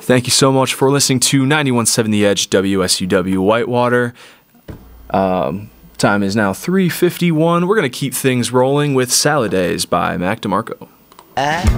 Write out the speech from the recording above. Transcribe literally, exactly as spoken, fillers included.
Thank you so much for listening to ninety-one point seven The Edge, W S U W Whitewater. Um, time is now three fifty-one. We're going to keep things rolling with Salad Days by Mac DeMarco.